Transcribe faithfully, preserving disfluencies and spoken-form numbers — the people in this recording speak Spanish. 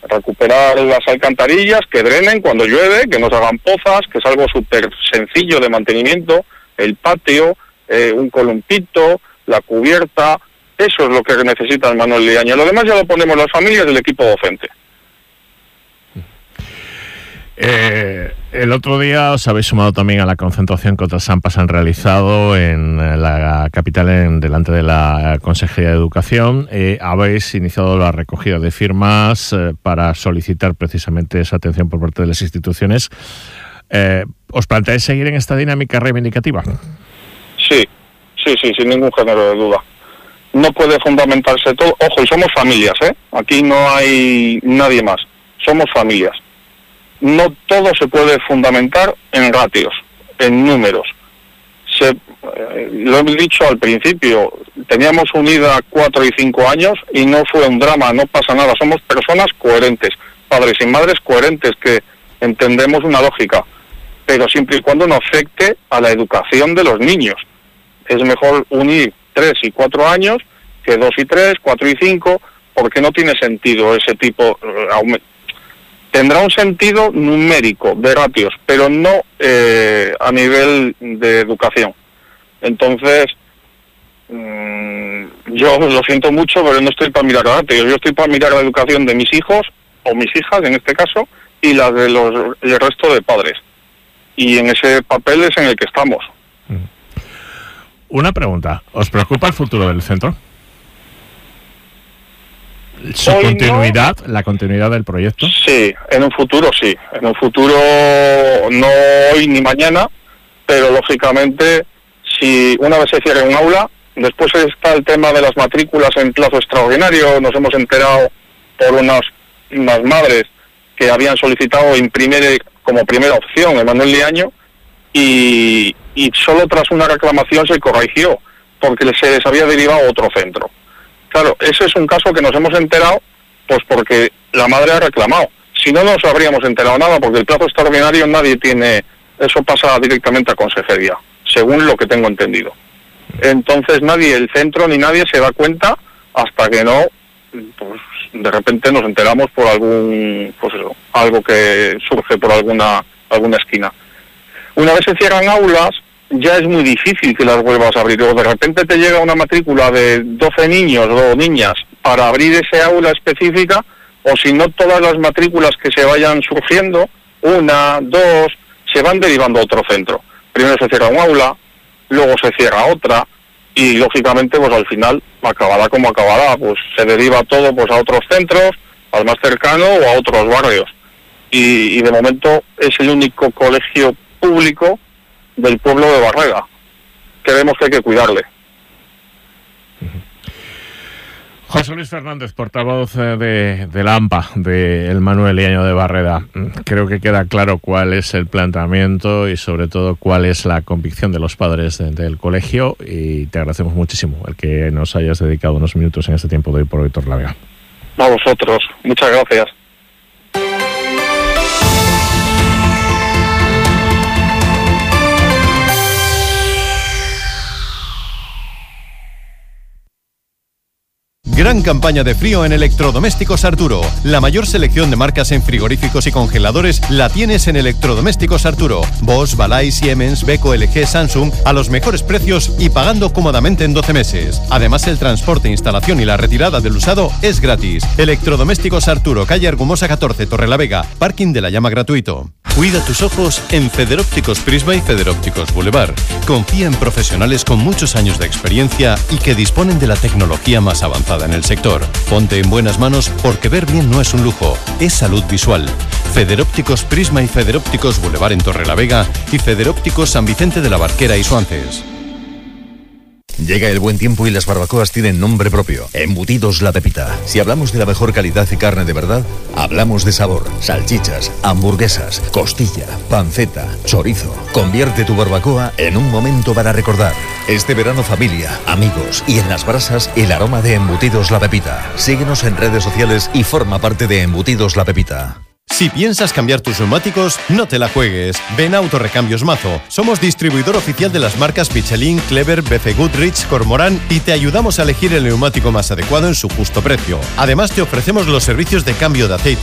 recuperar las alcantarillas, que drenen cuando llueve, que no se hagan pozas, que es algo súper sencillo de mantenimiento, el patio, eh, un columpito, la cubierta, eso es lo que necesita el Manuel Liaño. Lo demás ya lo ponemos las familias del equipo docente. Eh, el otro día os habéis sumado también a la concentración que otras AMPAs han realizado en la capital, en delante de la Consejería de Educación. Eh, habéis iniciado la recogida de firmas eh, para solicitar precisamente esa atención por parte de las instituciones. Eh, ¿Os planteáis seguir en esta dinámica reivindicativa? Sí, sí, sí, sin ningún género de duda. No puede fundamentarse todo. Ojo, y somos familias, ¿eh? Aquí no hay nadie más. Somos familias. No todo se puede fundamentar en ratios, en números. Se, eh, lo he dicho al principio, teníamos unida cuatro y cinco años y no fue un drama, no pasa nada. Somos personas coherentes, padres y madres coherentes, que entendemos una lógica, pero siempre y cuando no afecte a la educación de los niños. Es mejor unir tres y cuatro años que dos y tres, cuatro y cinco, porque no tiene sentido ese tipo de aumento. Tendrá un sentido numérico, de ratios, pero no eh, a nivel de educación. Entonces, mmm, yo lo siento mucho, pero no estoy para mirar ratios. Yo estoy para mirar la educación de mis hijos, o mis hijas en este caso, y las de los el resto de padres. Y en ese papel es en el que estamos. Una pregunta, ¿os preocupa el futuro del centro? ¿Su Hoy continuidad, no. la continuidad del proyecto? Sí, en un futuro sí. En un futuro, no hoy ni mañana, pero lógicamente, si una vez se cierre un aula, después está el tema de las matrículas en plazo extraordinario. Nos hemos enterado por unas, unas madres que habían solicitado imprimir como primera opción el Manuel Liaño, y, y solo tras una reclamación se corrigió, porque se les había derivado a otro centro. Claro, ese es un caso que nos hemos enterado pues porque la madre ha reclamado. Si no, no nos habríamos enterado nada, porque el plazo extraordinario nadie tiene, eso pasa directamente a consejería, según lo que tengo entendido. Entonces nadie, el centro ni nadie se da cuenta hasta que no, pues de repente nos enteramos por algún, pues eso, algo que surge por alguna, alguna esquina. Una vez se cierran aulas, ya es muy difícil que las vuelvas a abrir. O de repente te llega una matrícula de doce niños o niñas para abrir ese aula específica, o si no, todas las matrículas que se vayan surgiendo, una, dos, se van derivando a otro centro. Primero se cierra un aula, luego se cierra otra, y lógicamente pues al final acabará como acabará, pues se deriva todo pues a otros centros, al más cercano o a otros barrios. Y, y de momento es el único colegio público del pueblo de Barreda. Creemos que hay que cuidarle. José Luis Fernández, portavoz de, de la AMPA, de el Manuel Liaño de Barreda. Creo que queda claro cuál es el planteamiento y sobre todo cuál es la convicción de los padres de, del colegio, y te agradecemos muchísimo el que nos hayas dedicado unos minutos en este tiempo de hoy por hoy, Torrelavega. A vosotros, muchas gracias. Gran campaña de frío en Electrodomésticos Arturo. La mayor selección de marcas en frigoríficos y congeladores la tienes en Electrodomésticos Arturo. Bosch, Balay, Siemens, Beko, L G, Samsung a los mejores precios y pagando cómodamente en doce meses. Además, el transporte, instalación y la retirada del usado es gratis. Electrodomésticos Arturo, calle Argumosa catorce, Torrelavega. Parking de la llama gratuito. Cuida tus ojos en Federópticos Prisma y Federópticos Boulevard. Confía en profesionales con muchos años de experiencia y que disponen de la tecnología más avanzada en el sector. Ponte en buenas manos porque ver bien no es un lujo, es salud visual. Federópticos Prisma y Federópticos Boulevard en Torrelavega y Federópticos San Vicente de la Barquera y Suances. Llega el buen tiempo y las barbacoas tienen nombre propio. Embutidos La Pepita. Si hablamos de la mejor calidad y carne de verdad, hablamos de sabor. Salchichas, hamburguesas, costilla, panceta, chorizo. Convierte tu barbacoa en un momento para recordar. Este verano, familia, amigos y en las brasas, el aroma de Embutidos La Pepita. Síguenos en redes sociales y forma parte de Embutidos La Pepita. Si piensas cambiar tus neumáticos, no te la juegues. Ven a Autorrecambios Mazo. Somos distribuidor oficial de las marcas Michelin, Clever, B F Goodrich, Cormorán y te ayudamos a elegir el neumático más adecuado en su justo precio. Además, te ofrecemos los servicios de cambio de aceite